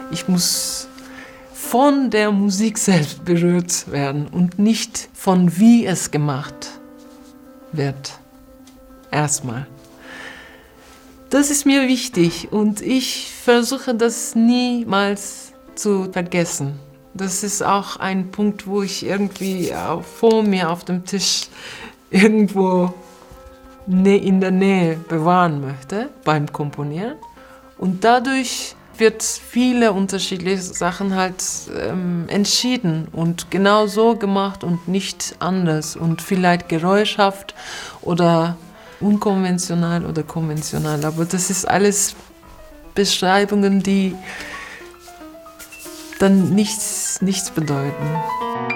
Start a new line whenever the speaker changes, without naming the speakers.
Ich muss von der Musik selbst berührt werden und nicht von wie es gemacht wird. Erstmal. Das ist mir wichtig und ich versuche das niemals zu vergessen. Das ist auch ein Punkt, wo ich irgendwie vor mir auf dem Tisch irgendwo in der Nähe bewahren möchte beim Komponieren. Und dadurch wird viele unterschiedliche Sachen halt entschieden und genau so gemacht und nicht anders und vielleicht geräuschhaft oder unkonventional oder konventional. Aber das ist alles Beschreibungen, die dann nichts bedeuten.